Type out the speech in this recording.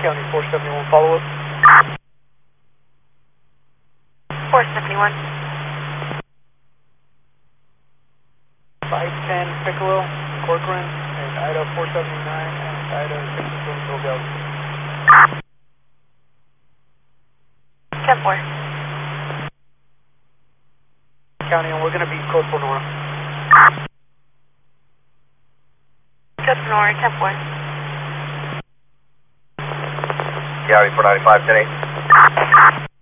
County 471 follow-up. 471. 510 Piccolo, Corcoran, and Ida 479 and Ida 612 Delta. 10-4. County, and we're going to be code for Nora. Code for Nora, 10-4. County 495, 10-8.